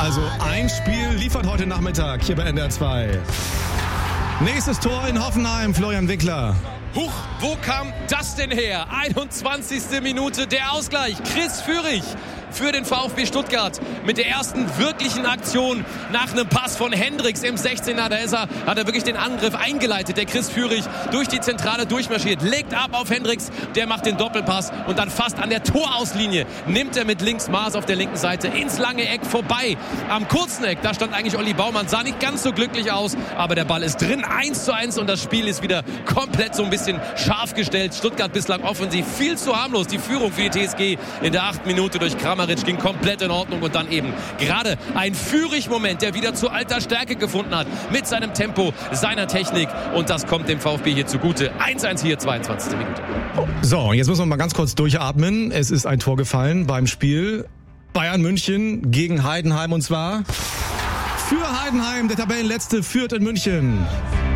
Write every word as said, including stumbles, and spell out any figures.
Also ein Spiel liefert heute Nachmittag hier bei N D R zwei. Nächstes Tor in Hoffenheim, Florian Wickler. Huch, wo kam das denn her? einundzwanzigste Minute, der Ausgleich. Chris Führig für den VfB Stuttgart mit der ersten wirklichen Aktion nach einem Pass von Hendricks im sechzehner. Da ist er, hat er wirklich den Angriff eingeleitet. Der Chris Führig durch die Zentrale durchmarschiert, legt ab auf Hendricks, der macht den Doppelpass und dann fast an der Torauslinie nimmt er mit links Maß auf der linken Seite ins lange Eck vorbei. Am kurzen Eck, da stand eigentlich Olli Baumann, sah nicht ganz so glücklich aus, aber der Ball ist drin, eins zu eins und das Spiel ist wieder komplett so ein bisschen scharf gestellt. Stuttgart bislang offensiv viel zu harmlos. Die Führung für die T S G in der achten Minute durch Kramaric ging komplett in Ordnung und dann eben gerade ein Führig-Moment, der wieder zu alter Stärke gefunden hat mit seinem Tempo, seiner Technik und das kommt dem VfB hier zugute. eins eins hier, zweiundzwanzigste Minute. So, jetzt müssen wir mal ganz kurz durchatmen. Es ist ein Tor gefallen beim Spiel Bayern München gegen Heidenheim und zwar für Heidenheim, der Tabellenletzte, führt in München.